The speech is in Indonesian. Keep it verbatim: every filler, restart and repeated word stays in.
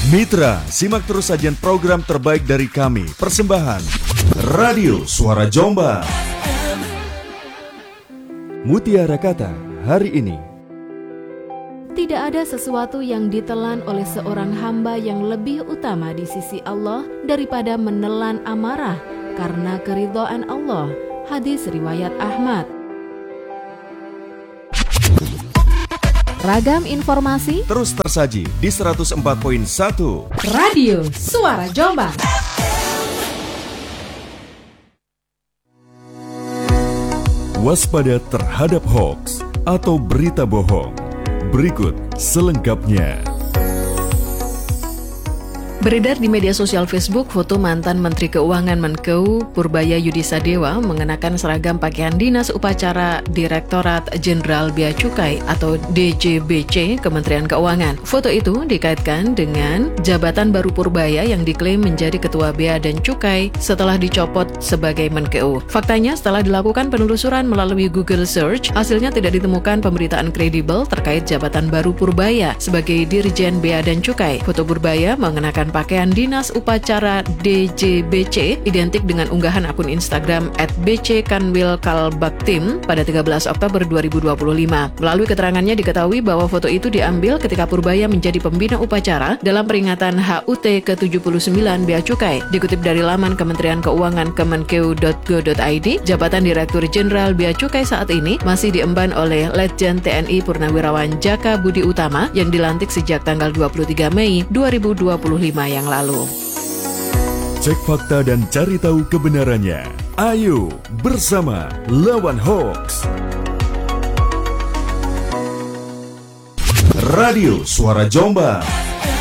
Mitra, simak terus sajian program terbaik dari kami. Persembahan Radio Suara Jombang. Mutiara Kata hari ini. Tidak ada sesuatu yang ditelan oleh seorang hamba yang lebih utama di sisi Allah daripada menelan amarah karena keridhaan Allah. Hadis riwayat Ahmad. Ragam informasi terus tersaji di seratus empat koma satu Radio Suara Jombang. Waspada terhadap hoaks atau berita bohong. Berikut selengkapnya. Beredar di media sosial Facebook foto mantan Menteri Keuangan Menkeu Purbaya Yudisadewa mengenakan seragam pakaian dinas upacara Direktorat Jenderal Bea Cukai atau D J B C Kementerian Keuangan. Foto itu dikaitkan dengan jabatan baru Purbaya yang diklaim menjadi Ketua Bea dan Cukai setelah dicopot sebagai Menkeu. Faktanya setelah dilakukan penelusuran melalui Google Search, hasilnya tidak ditemukan pemberitaan kredibel terkait jabatan baru Purbaya sebagai Dirjen Bea dan Cukai. Foto Purbaya mengenakan pakaian dinas upacara D J B C identik dengan unggahan akun Instagram et b c kanwil kalbaktim pada tiga belas Oktober dua ribu dua puluh lima. Melalui keterangannya diketahui bahwa foto itu diambil ketika Purbaya menjadi pembina upacara dalam peringatan H U T ke tujuh puluh sembilan Bea Cukai. Dikutip dari laman Kementerian Keuangan kemenkeu dot go dot i d, jabatan Direktur Jenderal Bea Cukai saat ini masih diemban oleh Letjen T N I Purnawirawan Jaka Budi Utama yang dilantik sejak tanggal dua puluh tiga Mei dua ribu dua puluh lima yang lalu. Cek fakta dan cari tahu kebenarannya. Ayo bersama lawan hoax. Radio Suara Jombang.